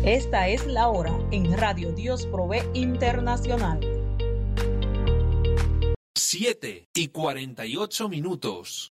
Esta es la hora en Radio Dios Provee Internacional. 7:48.